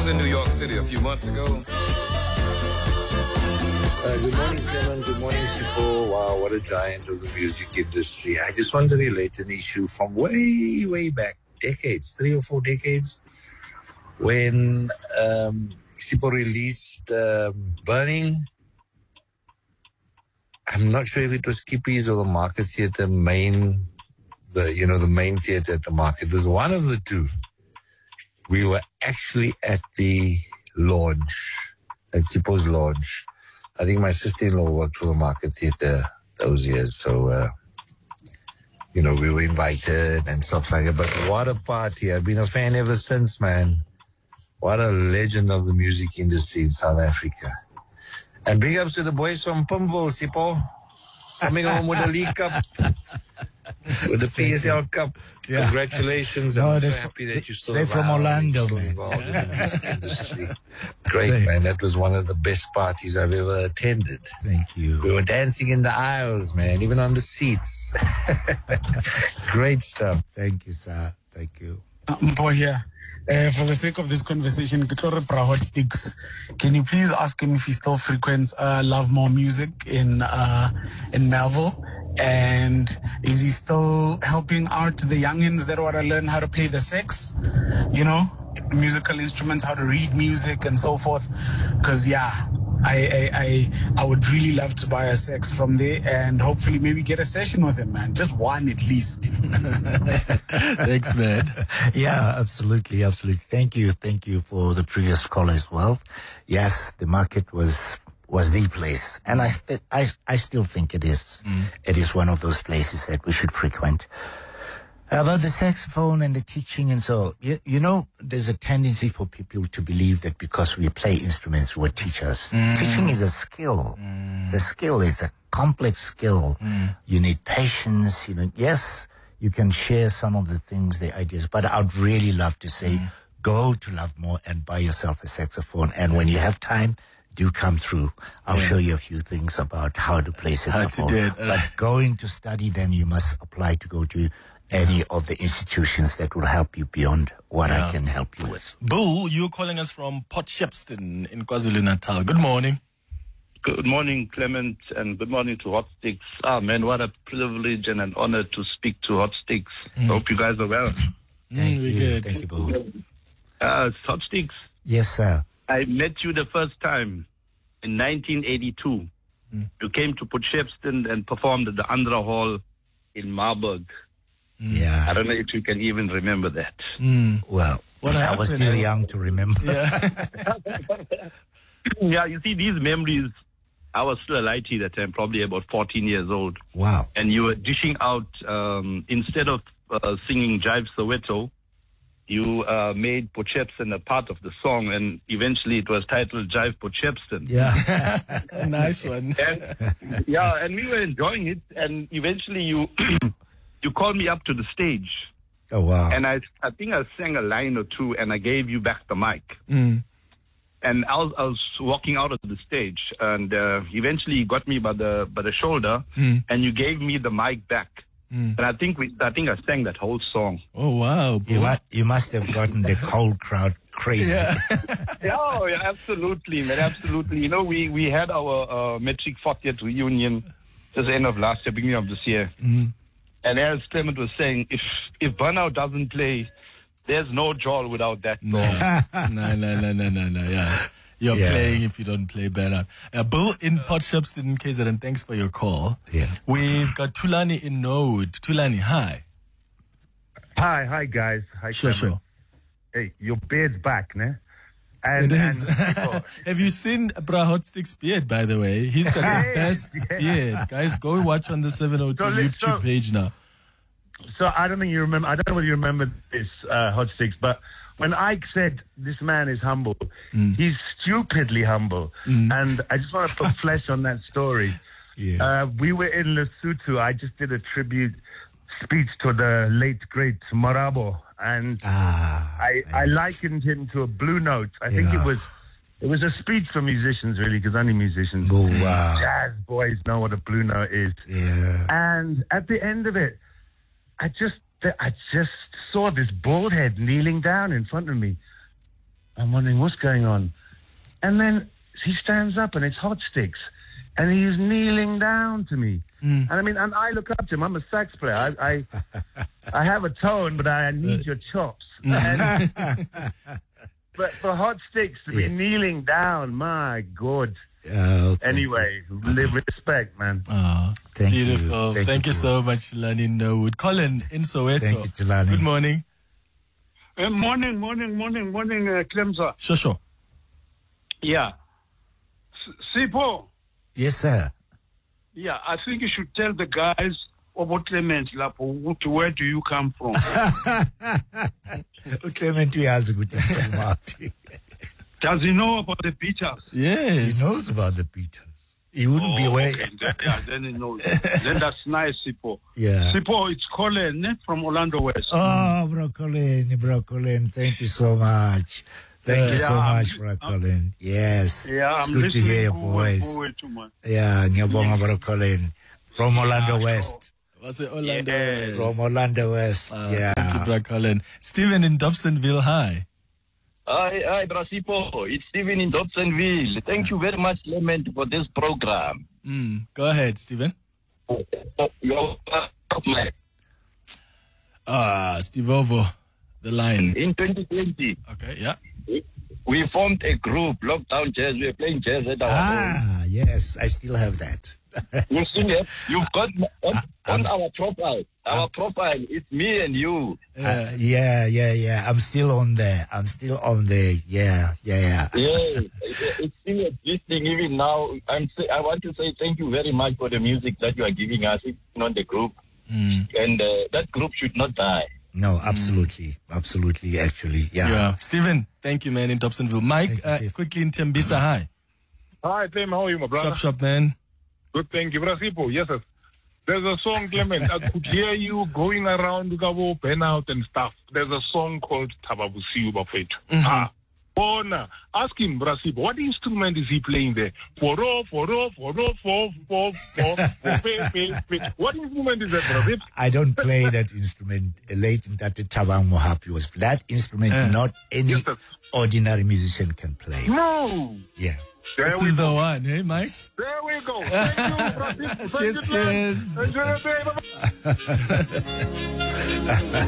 was in New York City a few months ago. Good morning, Clement. Good morning, Sipo. Wow, what a giant of the music industry. I just want to relate an issue from way, way back, decades, 3 or 4 decades, when Sipo released Burning. I'm not sure if it was Kippies or the Market Theatre main theatre at the Market. It was one of the two. We were actually at the launch, at Sipo's launch. I think my sister-in-law worked for the Market Theatre those years, so, we were invited and stuff like that. But what a party. I've been a fan ever since, man. What a legend of the music industry in South Africa. And big ups to the boys from Pimville, Sipo. Coming home with the League Cup, with the PSL Cup. Yeah. Congratulations. I'm so happy that you're still They're from Orlando, man. Involved in the music industry. Great, man. That was one of the best parties I've ever attended. Thank you. We were dancing in the aisles, man, even on the seats. Great stuff. Thank you, sir. Thank you. Mpo here. For the sake of this conversation, Kitore Hot Sticks, can you please ask him if he still frequents Love More Music in Melville? And is he still helping out the youngins that want to learn how to play the sax? Musical instruments, how to read music and so forth? Because, I would really love to buy a sax from there and hopefully maybe get a session with him, man. Just one at least. Thanks, man. Yeah, absolutely. Thank you for the previous call as well. Yes, the Market was the place, and I still think it is. It is one of those places that we should frequent. About the saxophone and the teaching and so, there's a tendency for people to believe that because we play instruments, we're teachers. Teaching is a skill. It's a skill. It's a complex skill. You need patience. Yes, you can share some of the things, the ideas, but I'd really love to say, go to Love More and buy yourself a saxophone. And when you have time, do come through. I'll show you a few things about how to play saxophone. How to do it. But going to study, then you must apply to go to any of the institutions that will help you beyond what I can help you with. Bull, you're calling us from Port Shepstone in KwaZulu-Natal. Good morning. Good morning, Clement, and good morning to Hot Sticks. Man, what a privilege and an honor to speak to Hot Sticks. Hope you guys are well. Thank you. Good. Thank you, Bull. Hot Sticks. Yes, sir. I met you the first time in 1982. You came to Port Shepstone and performed at the Andra Hall in Marburg. Yeah. I don't know if you can even remember that. Well, I was still young to remember. Yeah, you see, these memories, I was still a lighty that time, probably about 14 years old. Wow. And you were dishing out, instead of singing Jive Soweto, you made Port Shepstone a part of the song, and eventually it was titled Jive Port Shepstone. Yeah. Nice one. And we were enjoying it, and eventually you you called me up to the stage. Oh, wow. And I think I sang a line or two, and I gave you back the mic. And I was walking out of the stage, and eventually you got me by the shoulder, and you gave me the mic back. And I think I sang that whole song. Oh, wow. You must have gotten the whole crowd crazy. Yeah, absolutely, man, absolutely. We had our Metric 40th reunion just the end of last year, beginning of this year. And as Clement was saying, if Burnout doesn't play, there's no Joel without that song. No. Yeah. You're playing if you don't play Burnout. Bill in Port Shepstone, KZN, thanks for your call. Yeah. We've got Tulani in Node. Tulani, hi. Hi, guys. Hi, Sure. Hey, your beard's back, ne? It is. Have you seen Hot Sticks' beard, by the way? He's got the best beard. Guys, go watch on the 702 YouTube page now. So I don't know whether you remember this, Hot Sticks, but when Ike said this man is humble, he's stupidly humble. And I just want to put flesh on that story. Yeah. We were in Lesotho. I just did a tribute speech to the late, great Marabo. And I likened him to a Blue Note. I think it was a speech for musicians, really, because only musicians, jazz boys know what a Blue Note is. Yeah. And at the end of it, I just saw this bald head kneeling down in front of me. I'm wondering what's going on. And then he stands up and it's Hot Sticks. And he's kneeling down to me. And I mean, and I look up to him. I'm a sax player. I have a tone, but I need your chops. And, but for Hot Sticks to be kneeling down, my God. Anyway, live respect, man. Thank Beautiful. you. Thank you so much, Tulani Norwood. Colin in Soweto. Thank you, Tulani. Good morning. Morning, Clemsa. Sure. Yeah. Sipo. Yes, sir. Yeah, I think you should tell the guys about Clement Lapo. Where do you come from? Clement, has a good time. Does he know about the Beatles? Yes. He knows about the Beatles. He wouldn't be aware. Okay. Then he knows. Then that's nice, Sipo. Yeah. Sipo, it's Colin from Orlando West. Oh, Bro Colin, thank you so much. Thank you so much, Bro Colin. Yes. Yeah, it's I'm good to hear your listening voice. too much. Yeah, ngiyabonga Bro Colin. From Orlando West. Was it Orlando? From Orlando West. Yeah. Thank you, Bro Colin. Stephen in Dobsonville, hi. Hi, Brasipo. It's Stephen in Dobsonville. Thank you very much, Clement, for this program. Go ahead, Stephen. Steve Ovo, the line. In 2020. Okay, yeah. We formed a group, Lockdown Jazz. We were playing jazz at our home. Yes, I still have that. You've seen it? You've got on our profile. Our profile, it's me and you. Yeah. I'm still on there. Yeah. Yeah, it's still existing even now. I want to say thank you very much for the music that you are giving us on the group. And that group should not die. No, absolutely, actually, yeah. Stephen, thank you, man, in Dobsonville. Mike, quickly in Tembisa, hi. Hi, Clem, how are you, my brother? Shop, man. Good, thank you. Brasipo, yes, sir. There's a song, Clement. I could hear you going around Gabo, Burnout and stuff. There's a song called Tababusiu Bafetu. Bona, ask him, Brasipo, what instrument is he playing there? What instrument is that, Brasipo? I don't play that instrument. Late in that Tabang Mohapi was that instrument. Not any ordinary musician can play. No. Yeah. This is the one, hey, Mike? There we go. Thank you, Brasipo. Cheers. Enjoy your day.